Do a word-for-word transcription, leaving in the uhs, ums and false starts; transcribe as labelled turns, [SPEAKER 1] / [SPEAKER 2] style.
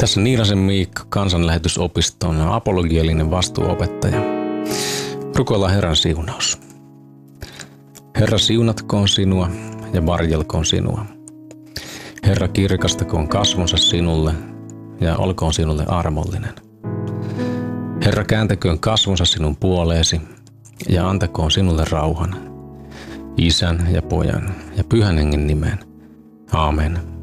[SPEAKER 1] Tässä Niirasen Miikka, Kansanlähetysopiston apologiallinen vastuuopettaja. Rukoillaan Herran siunaus. Herra, siunatkoon sinua ja varjelkoon sinua. Herra, kirkastakoon kasvonsa sinulle ja olkoon sinulle armollinen. Herra, kääntäköön kasvonsa sinun puoleesi ja antakoon sinulle rauhan. Isän ja Pojan ja Pyhän Hengen nimeen. Aamen.